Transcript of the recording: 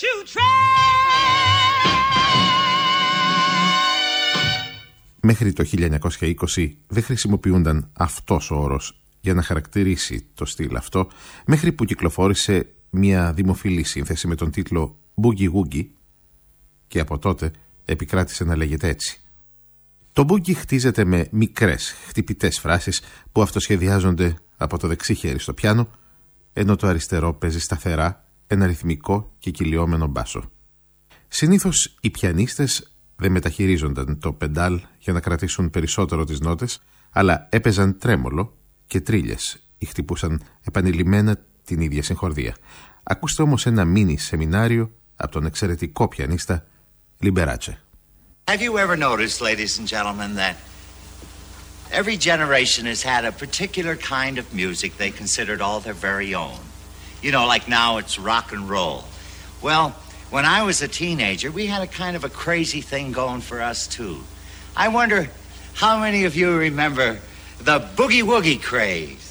Μέχρι το 1920 δεν χρησιμοποιούνταν αυτός ο όρος για να χαρακτηρίσει το στυλ αυτό, μέχρι που κυκλοφόρησε μια δημοφιλή σύνθεση με τον τίτλο Boogie Woogie και από τότε επικράτησε να λέγεται έτσι. Το boogie χτίζεται με μικρές χτυπητές φράσεις που αυτοσχεδιάζονται από το δεξί χέρι στο πιάνο, ενώ το αριστερό παίζει σταθερά ένα ρυθμικό και κυλιόμενο μπάσο. Συνήθως οι πιανίστες δεν μεταχειρίζονταν το πεντάλ για να κρατήσουν περισσότερο τις νότες, αλλά έπαιζαν τρέμολο και τρίλιες ή χτυπούσαν επανειλημμένα την ίδια συγχορδία. Ακούστε όμως ένα μίνι σεμινάριο από τον εξαιρετικό πιανίστα Liberace. Have you ever noticed, ladies and gentlemen, that every generation has had a particular kind of music they considered all their very own? You know, like now it's rock and roll. Well, when I was a teenager, we had a kind of a crazy thing going for us, too. I wonder how many of you remember the boogie-woogie craze?